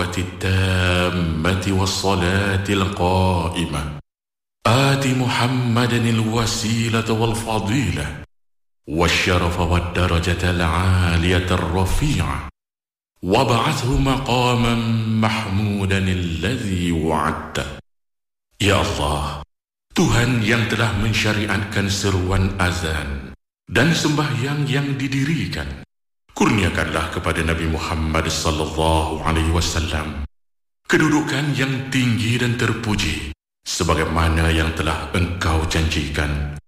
التامة والصلاة القائمة آت محمدا الوسيلة والفضيلة والشرف والدرجة العالية الرفيعة وابعثه مقاما محمودا الذي وعدته. Ya Allah, Tuhan yang telah mensyariatkan seruan azan dan sembahyang yang didirikan, kurniakanlah kepada Nabi Muhammad sallallahu alaihi wasallam kedudukan yang tinggi dan terpuji sebagaimana yang telah Engkau janjikan.